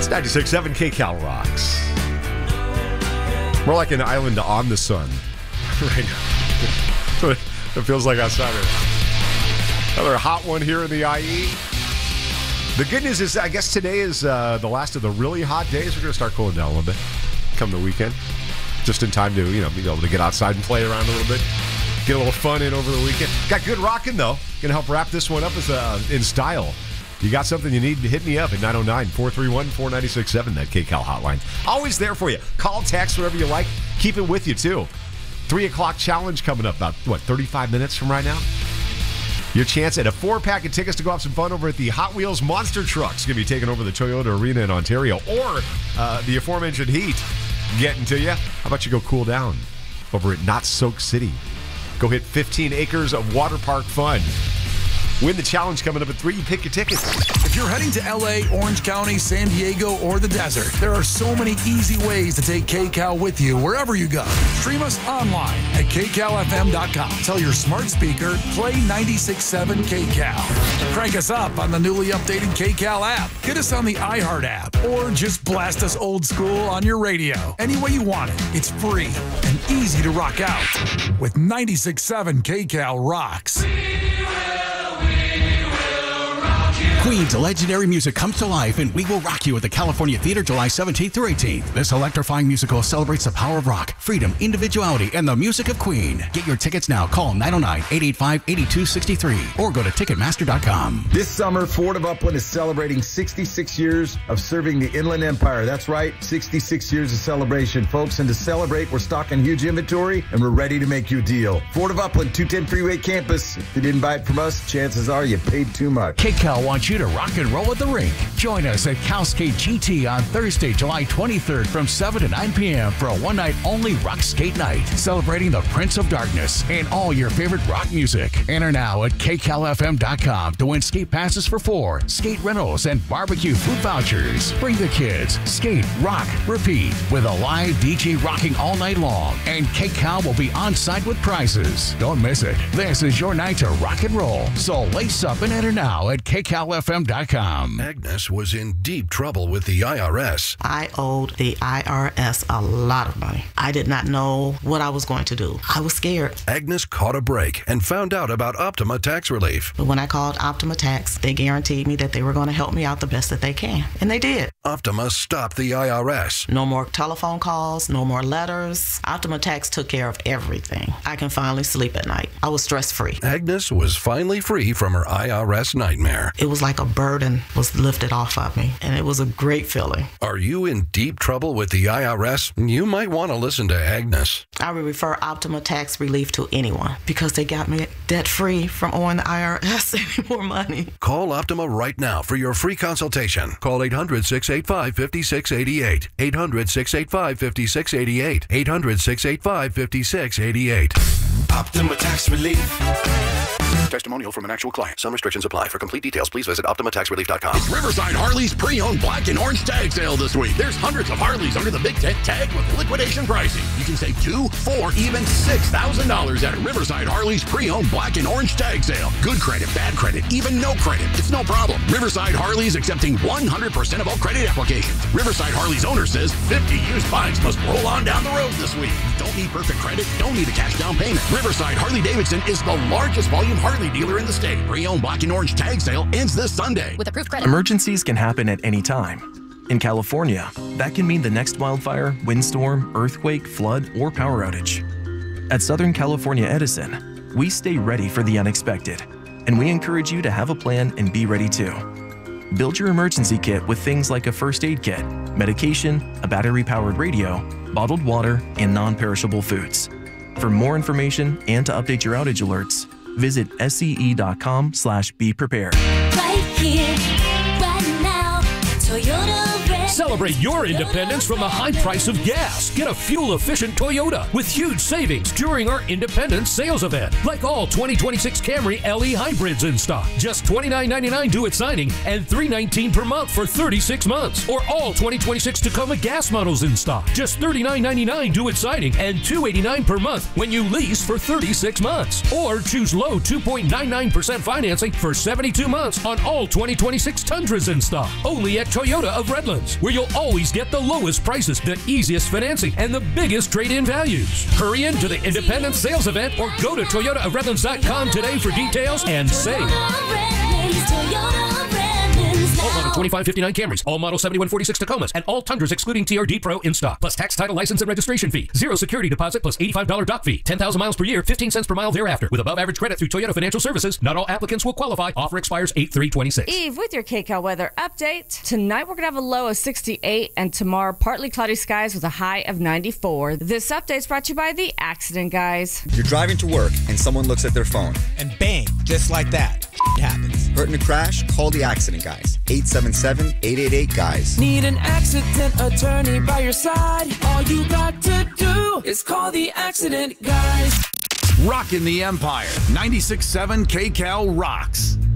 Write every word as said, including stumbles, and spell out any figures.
ninety-six point seven KCal rocks. More like an island on the sun right now. It feels like outside. Another hot one here in the I E. The good news is, I guess today is uh, the last of the really hot days. We're going to start cooling down a little bit come the weekend. Just in time to, you know, be able to get outside and play around a little bit. Get a little fun in over the weekend. Got good rocking, though. Going to help wrap this one up as, uh, in style. You got something you need, hit me up at nine oh nine, four three one, four nine six seven, that KCal hotline. Always there for you. Call, text, whatever you like. Keep it with you, too. three o'clock challenge coming up about, what, thirty-five minutes from right now? Your chance at a four-pack of tickets to go have some fun over at the Hot Wheels Monster Trucks. Going to be taking over the Toyota Arena in Ontario. Or uh, the aforementioned heat getting to you. How about you go cool down over at Not Soak City? Go hit fifteen acres of water park fun. Win the challenge coming up at three. You pick your tickets. If you're heading to L A, Orange County, San Diego, or the desert, there are so many easy ways to take KCal with you wherever you go. Stream us online at K Cal F M dot com. Tell your smart speaker, play ninety-six point seven KCal. Crank us up on the newly updated KCal app. Get us on the iHeart app, or just blast us old school on your radio. Any way you want it, it's free and easy to rock out with ninety-six point seven KCal rocks. Queen's legendary music comes to life in We Will Rock You at the California Theater July seventeenth through eighteenth. This electrifying musical celebrates the power of rock, freedom, individuality, and the music of Queen. Get your tickets now. Call nine oh nine, eight eight five, eight two six three or go to Ticketmaster dot com. This summer, Ford of Upland is celebrating sixty-six years of serving the Inland Empire. That's right, sixty-six years of celebration, folks. And to celebrate, we're stocking huge inventory, and we're ready to make you a deal. Ford of Upland, two ten Freeway Campus. If you didn't buy it from us, chances are you paid too much. KCal wants you to rock and roll at the rink. Join us at Cal Skate G T on Thursday, July twenty-third from seven to nine p.m. for a one-night only rock skate night, celebrating the Prince of Darkness and all your favorite rock music. Enter now at K Cal F M dot com to win skate passes for four, skate rentals, and barbecue food vouchers. Bring the kids. Skate, rock, repeat with a live D J rocking all night long, and KCal will be on site with prizes. Don't miss it. This is your night to rock and roll. So lace up and enter now at K Cal F M dot com. Agnes was in deep trouble with the I R S. I owed the I R S a lot of money. I did not know what I was going to do. I was scared. Agnes caught a break and found out about Optima Tax Relief. But when I called Optima Tax, they guaranteed me that they were going to help me out the best that they can. And they did. Optima stopped the I R S. No more telephone calls, no more letters. Optima Tax took care of everything. I can finally sleep at night. I was stress-free. Agnes was finally free from her I R S nightmare. It was like a burden was lifted off of me, and it was a great feeling. Are you in deep trouble with the I R S? You might want to listen to Agnes. I would refer Optima Tax Relief to anyone because they got me debt-free from owing the I R S any more money. Call Optima right now for your free consultation. Call eight hundred, six eight five, five six eight eight. eight hundred, six eight five, five six eight eight. eight hundred, six eight five, five six eight eight. Optima Tax Relief. Testimonial from an actual client. Some restrictions apply. For complete details, please visit Optima Tax Relief dot com. It's Riverside Harley's pre-owned black and orange tag sale this week. There's hundreds of Harleys under the Big Tent tag with liquidation pricing. You can save two, four, even six thousand dollars at Riverside Harley's pre-owned black and orange tag sale. Good credit, bad credit, even no credit. It's no problem. Riverside Harley's accepting one hundred percent of all credit applications. Riverside Harley's owner says fifty used bikes must roll on down the road this week. You don't need perfect credit, don't need a cash down payment. Riverside Harley-Davidson is the largest volume Harley dealer in the state. Pre-owned black and orange tag sale ends this Sunday. With approved credit. Emergencies can happen at any time. In California, that can mean the next wildfire, windstorm, earthquake, flood, or power outage. At Southern California Edison, we stay ready for the unexpected, and we encourage you to have a plan and be ready too. Build your emergency kit with things like a first aid kit, medication, a battery-powered radio, bottled water, and non-perishable foods. For more information and to update your outage alerts, visit scE.com slash be prepared. Right here, right now, Toyota. Celebrate your independence from the high price of gas. Get a fuel-efficient Toyota with huge savings during our Independence Sales Event. Like all twenty twenty-six Camry L E hybrids in stock. Just twenty-nine ninety-nine due at signing and three nineteen per month for thirty-six months. Or all twenty twenty-six Tacoma gas models in stock. Just thirty-nine ninety-nine due at signing and two eighty-nine per month when you lease for thirty-six months. Or choose low two point nine nine percent financing for seventy-two months on all twenty twenty-six Tundras in stock. Only at Toyota of Redlands, where you'll you'll always get the lowest prices, the easiest financing, and the biggest trade-in values. Hurry in to the Independence Sales Event or go to Toyota of Redlands dot com today for details and save. All model twenty-five fifty-nine Camrys, all model seventy-one forty-six Tacomas, and all Tundras excluding T R D Pro in stock. Plus tax, title, license, and registration fee. Zero security deposit plus eighty-five dollars dock fee. ten thousand miles per year, fifteen cents per mile thereafter. With above average credit through Toyota Financial Services, not all applicants will qualify. Offer expires eight three twenty-six. Eve with your K C A L weather update. Tonight we're going to have a low of sixty-eight and tomorrow partly cloudy skies with a high of ninety-four. This update is brought to you by the Accident Guys. You're driving to work and someone looks at their phone. And bang, just like that. It happens. Hurt in a crash? Call the Accident Guys. eight seven seven, eight eight eight, guys. Need an accident attorney by your side? All you got to do is call the Accident Guys. Rockin' the Empire. ninety-six point seven K C A L rocks.